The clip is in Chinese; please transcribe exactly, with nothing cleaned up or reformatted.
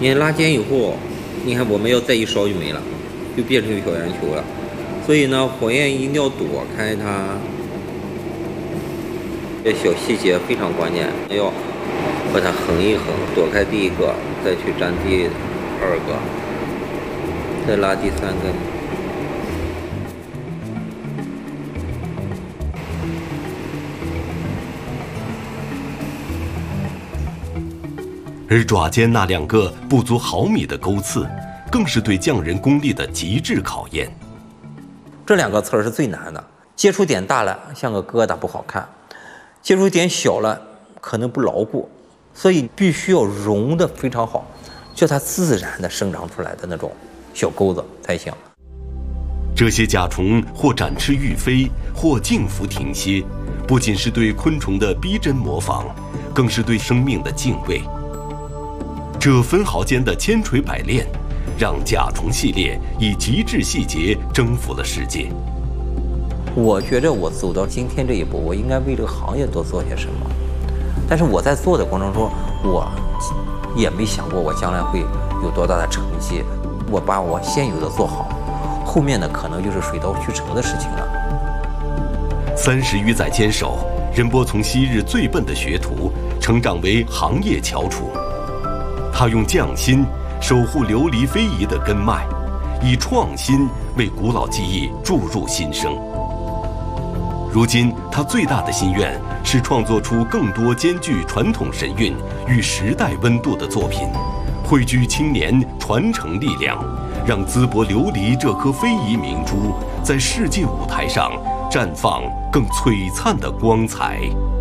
你拉尖以后，你看我们要再一烧就没了，就变成小圆球了。所以呢，火焰一定要躲开它。这小细节非常关键，要把它横一横，躲开第一个，再去粘第二个，再拉第三根。 而爪尖那两个不足毫米的钩刺，更是对匠人功力的极致考验。 这两个刺儿是最难的，接触点大了像个疙瘩不好看，接触点小了可能不牢固，所以必须要融得非常好，叫它自然的生长出来的那种小钩子才行。 这些甲虫或展翅欲飞，或静伏停歇，不仅是对昆虫的逼真模仿，更是对生命的敬畏。这分毫间的千锤百炼，让甲虫系列以极致细节征服了世界。 我觉着我走到今天这一步，我应该为这个行业多做些什么。但是我在做的过程中，我也没想过我将来会有多大的成绩。我把我现有的做好，后面的可能就是水到渠成的事情了。 三十余载坚守，任波从昔日最笨的学徒，成长为行业翘楚。他用匠心守护琉璃非遗的根脉，以创新为古老技艺注入新生。如今，他最大的心愿是创作出更多兼具传统神韵与时代温度的作品，汇聚青年传承力量，让淄博琉璃这颗非遗明珠在世界舞台上绽放更璀璨的光彩。